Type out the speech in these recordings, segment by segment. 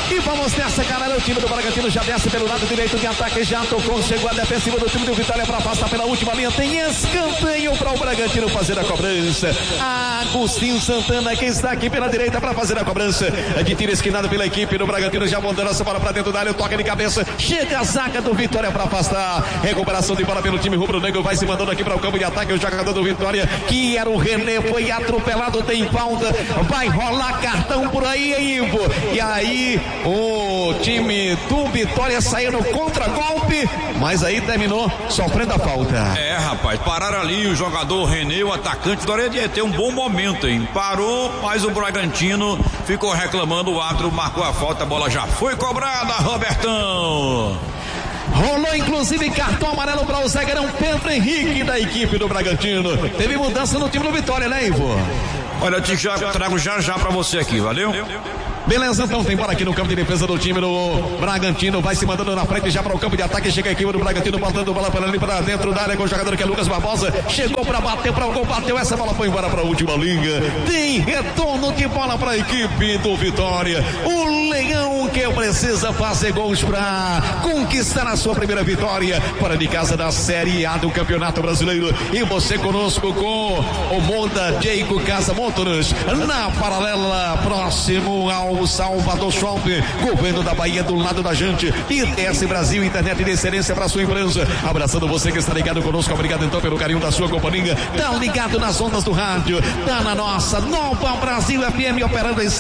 E vamos nessa, galera. O time do Bragantino já desce pelo lado direito de ataque. Já tocou, chegou a defensiva do time do Vitória para passar pela última linha. Tem escanteio para o Bragantino fazer a cobrança. Agostinho Santana que está aqui pela direita para fazer a cobrança. De tiro esquinado pela equipe do Bragantino. Já mandando essa bola para dentro da área. Toca de cabeça. Chega a zaga do Vitória para afastar. Recuperação de bola pelo time rubro-negro. Vai se mandando aqui para o campo de ataque. O jogador do Vitória, que era o René, foi atropelado. Tem falta. Vai rolar cartão por aí, hein, Ivo? E aí o time do Vitória saiu no contra-golpe, mas aí terminou sofrendo a falta. Rapaz, pararam ali o jogador René, o atacante. Vitória ia ter um bom momento, hein? Parou, mas o Bragantino ficou reclamando. O árbitro marcou a falta, a bola já foi cobrada, Robertão. Rolou inclusive cartão amarelo para o zagueirão Pedro Henrique da equipe do Bragantino. Teve mudança no time do Vitória, né, Ivo? Olha, eu já trago já para você aqui, valeu? Beleza, então tem bola aqui no campo de defesa do time do Bragantino, vai se mandando na frente já para o campo de ataque, chega a equipe do Bragantino, botando bola para ali para dentro da área com o jogador que é Lucas Barbosa, chegou para bater, para o gol, bateu, essa bola foi embora para a última linha, tem retorno de bola para a equipe do Vitória, o Leão que precisa fazer gols para conquistar a sua primeira vitória fora de casa da Série A do Campeonato Brasileiro, e você conosco com o Monta Jeico Casa Motors, na paralela, próximo ao Salvador Shopping, governo da Bahia do lado da gente, ITS Brasil, internet de excelência para sua empresa, abraçando você que está ligado conosco, obrigado então pelo carinho da sua companhia, tá ligado nas ondas do rádio, tá na nossa Nova Brasil FM, operando em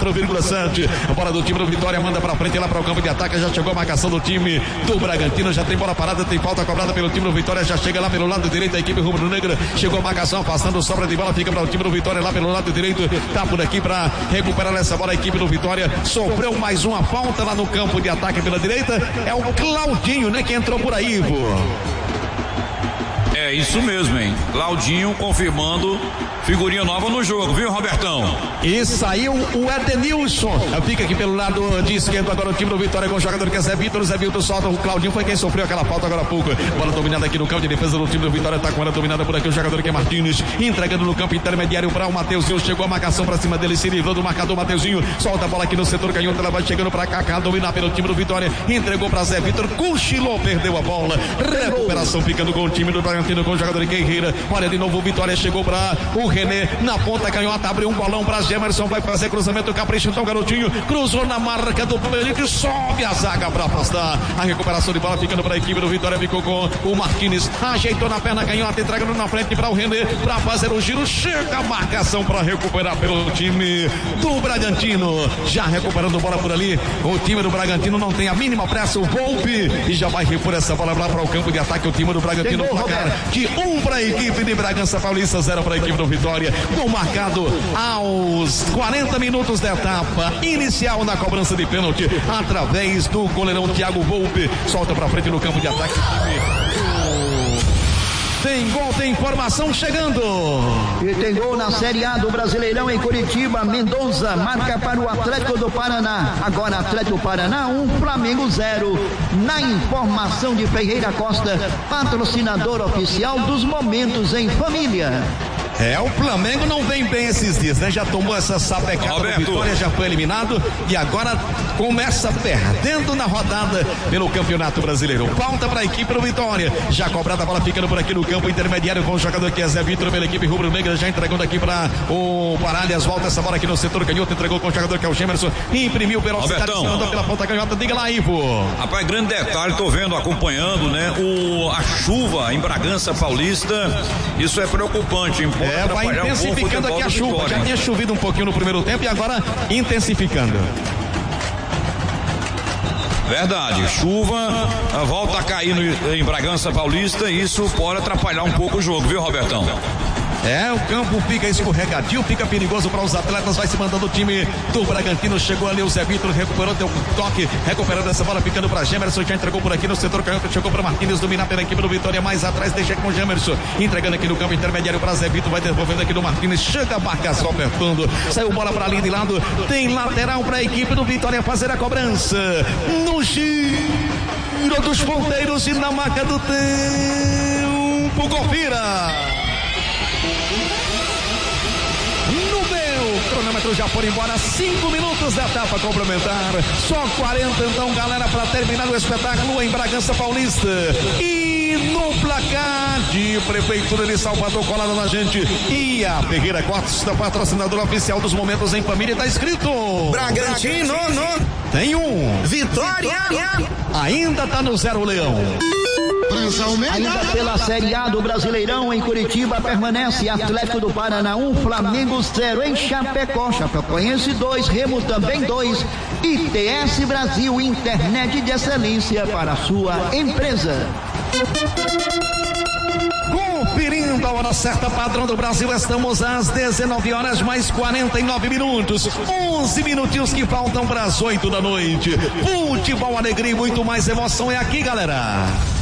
104,7, a bola do time do Vitória, manda pra frente lá para o campo de ataque, já chegou a marcação do time do Bragantino, já tem bola parada, tem falta cobrada pelo time do Vitória, já chega lá pelo lado direito, a equipe rubro-negra, chegou a marcação, afastando, sobra de bola, fica para o time do Vitória lá pelo lado direito, tá por aqui para recuperar essa bola, a equipe do Vitória sofreu mais uma falta lá no campo de ataque pela direita, é o Claudinho, né, que entrou por aí, Ivo. É isso mesmo, hein? Claudinho confirmando figurinha nova no jogo, viu, Robertão? E saiu o Edenilson. Fica aqui pelo lado de esquerdo agora o time do Vitória com o jogador que é Zé Vitor solta, o Claudinho foi quem sofreu aquela falta agora há pouco. Bola dominada aqui no campo de defesa do time do Vitória, tá com ela dominada por aqui o jogador que é Martins, entregando no campo intermediário para o Mateuzinho, chegou a marcação para cima dele, se livrou do marcador, Mateuzinho solta a bola aqui no setor canhoto, ela vai chegando para cá, dominar pelo time do Vitória, entregou para Zé Vitor, cochilou, perdeu a bola, recuperação ficando com o time do Bragantino com o jogador Guerreira, olha de novo o Vitória, chegou para o René, na ponta canhota, abriu um bolão para Gemerson, vai fazer cruzamento, capricho então garotinho, cruzou na marca do Benítez, sobe a zaga para afastar, a recuperação de bola ficando para a equipe do Vitória, ficou com o Martins, ajeitou na perna canhota, entregando na frente para o René, para fazer o giro, chega a marcação para recuperar pelo time do Bragantino, já recuperando bola por ali, o time do Bragantino não tem a mínima pressa, o Volpe, e já vai repor essa bola lá para o campo de ataque, o time do Bragantino, placar de 1 para a equipe de Bragança Paulista, 0 para a equipe do Vitória, gol marcado aos 40 minutos da etapa inicial na cobrança de pênalti, através do goleirão Thiago Volpe, solta para frente no campo de ataque. Tem gol, tem informação chegando. E tem gol na Série A do Brasileirão em Curitiba. Mendonça marca para o Atlético do Paraná. Agora Atlético do Paraná 1, Flamengo 0. Na informação de Ferreira Costa, patrocinador oficial dos Momentos em Família. O Flamengo não vem bem esses dias, né? Já tomou essa sapecada do Vitória, já foi eliminado e agora começa perdendo na rodada pelo Campeonato Brasileiro. Falta para a equipe do Vitória. Já cobrada a bola ficando por aqui no campo intermediário com o jogador que é Zé Vitor pela equipe rubro-negra, já entregando aqui para o Paralhas, volta essa bola aqui no setor canhoto, entregou com o jogador que é o Gemerson, imprimiu velocidade, pela ponta canhota, diga lá, Ivo. Rapaz, grande detalhe, tô vendo, acompanhando, né? A chuva em Bragança Paulista, isso é preocupante, hein? Vai intensificando aqui a chuva. Vitória. Já tinha chovido um pouquinho no primeiro tempo e agora intensificando. Verdade, chuva volta a cair em Bragança Paulista e isso pode atrapalhar um pouco o jogo, viu, Robertão? O campo fica escorregadio, fica perigoso para os atletas, vai se mandando o time do Bragantino, chegou ali o Zé Vitor, recuperou, deu um toque, recuperando essa bola, ficando para Gemerson, já entregou por aqui no setor canhoto, chegou para Martins, dominar pela equipe do Vitória, mais atrás, deixa com o Gemerson, entregando aqui no campo intermediário para Zé Vitor, vai devolvendo aqui do Martins, chega a marcação apertando, saiu bola para ali de lado, tem lateral para a equipe do Vitória fazer a cobrança, no giro dos ponteiros e na marca do tempo, confira! cronômetro já foram embora, 5 minutos da etapa complementar. Só 40 então, galera, para terminar o espetáculo em Bragança Paulista. E no placar de Prefeitura de Salvador, colado na gente, e a Ferreira Costa, patrocinadora oficial dos Momentos em Família, tá escrito Bragantino, tem um Vitória, ainda tá no 0 Leão. Ainda pela Série A do Brasileirão em Curitiba permanece Atlético do Paraná 1, Flamengo 0 em Chapecó, Chapecoense 2, Remo também 2 e TS Brasil, internet de excelência para a sua empresa. Conferindo a hora certa, padrão do Brasil, estamos às 19 horas mais 49 minutos, 11 minutinhos que faltam para as 8 da noite. Futebol, alegria e muito mais emoção é aqui, galera.